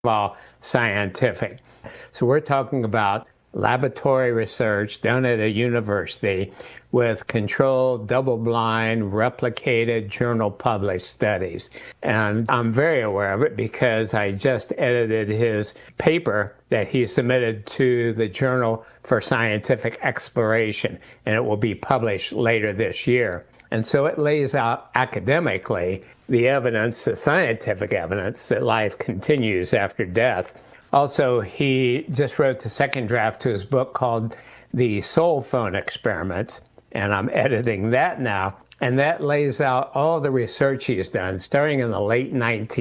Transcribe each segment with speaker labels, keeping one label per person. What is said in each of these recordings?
Speaker 1: all scientific. So we're talking about laboratory research done at a university with controlled, double-blind, replicated, journal-published studies. And I'm very aware of it because I just edited his paper that he submitted to the Journal for Scientific Exploration, and it will be published later this year. And so it lays out academically the evidence, the scientific evidence, that life continues after death. Also, he just wrote the second draft to his book called The Soul Phone Experiments, and I'm editing that now. And that lays out all the research he's done, starting in the late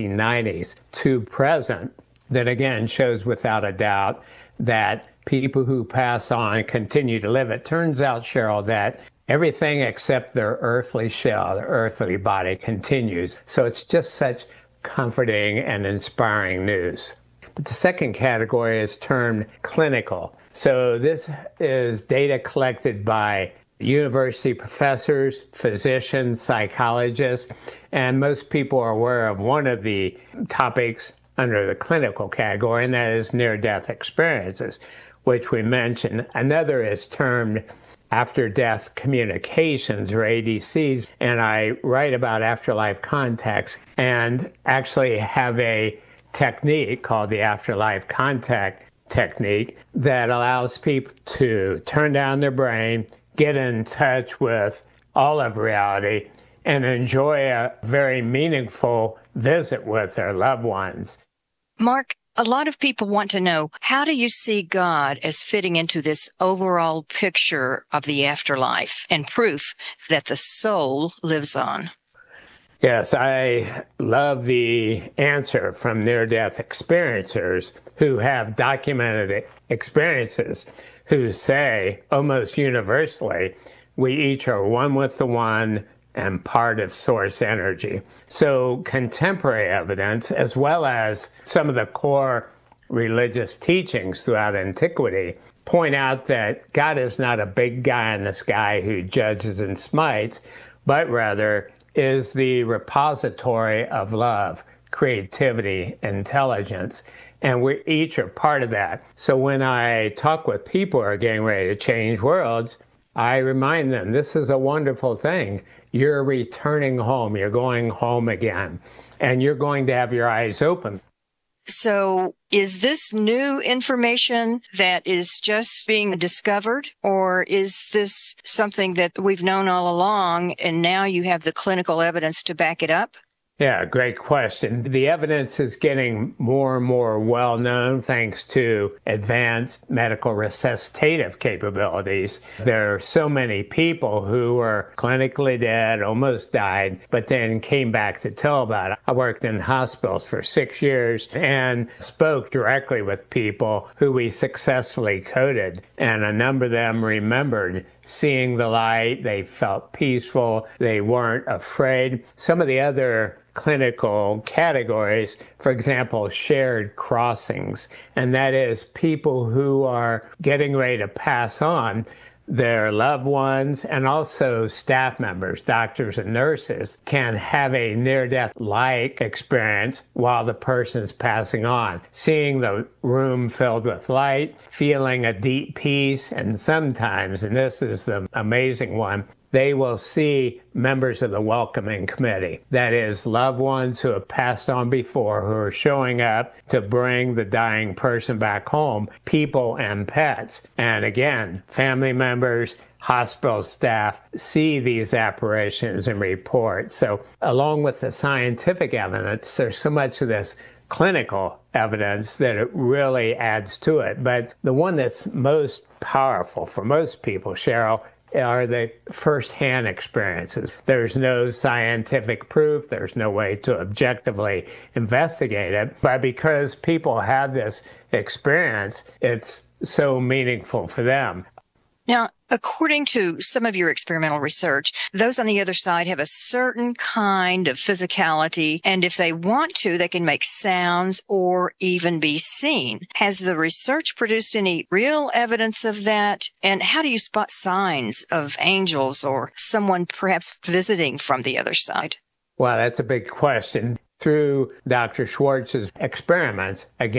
Speaker 1: 1990s to present, that again shows without a doubt that people who pass on continue to live. It turns out, Cheryl, that everything except their earthly shell, their earthly body, continues. So it's just such comforting and inspiring news. But the second category is termed clinical. So this is data collected by university professors, physicians, psychologists, and most people are aware of one of the topics under the clinical category, and that is near-death experiences, which we mentioned. Another is termed after-death communications, or ADCs, and I write about afterlife contacts and actually have a technique called the afterlife contact technique that allows people to turn down their brain, get in touch with all of reality, and enjoy a very meaningful visit with their loved ones.
Speaker 2: Mark, a lot of people want to know, how do you see God as fitting into this overall picture of the afterlife and proof that the soul lives on?
Speaker 1: Yes, I love the answer from near-death experiencers who have documented experiences who say, almost universally, we each are one with the one and part of source energy. So contemporary evidence, as well as some of the core religious teachings throughout antiquity, point out that God is not a big guy in the sky who judges and smites, but rather is the repository of love, creativity, intelligence, and we each are part of that. So when I talk with people who are getting ready to change worlds, I remind them this is a wonderful thing. You're returning home, you're going home again, and you're going to have your eyes open.
Speaker 2: So is this new information that is just being discovered, or is this something that we've known all along and now you have the clinical evidence to back it up?
Speaker 1: Yeah, great question. The evidence is getting more and more well known thanks to advanced medical resuscitative capabilities. There are so many people who were clinically dead, almost died, but then came back to tell about it. I worked in hospitals for 6 years and spoke directly with people who we successfully coded, and a number of them remembered seeing the light. They felt peaceful. They weren't afraid. Some of the other clinical categories, for example, shared crossings, and that is people who are getting ready to pass on, their loved ones and also staff members, doctors and nurses, can have a near-death-like experience while the person is passing on, seeing the room filled with light, feeling a deep peace, and sometimes, and this is the amazing one, they will see members of the welcoming committee. That is, loved ones who have passed on before who are showing up to bring the dying person back home, people and pets. And again, family members, hospital staff see these apparitions and report. So along with the scientific evidence, there's so much of this clinical evidence that it really adds to it. But the one that's most powerful for most people, Cheryl, are the first-hand experiences. There's no scientific proof. There's no way to objectively investigate it. But because people have this experience, it's so meaningful for them.
Speaker 2: Now, according to some of your experimental research, those on the other side have a certain kind of physicality, and if they want to, they can make sounds or even be seen. Has the research produced any real evidence of that? And how do you spot signs of angels or someone perhaps visiting from the other side?
Speaker 1: Well, that's a big question. through Dr. Schwartz's experiments again.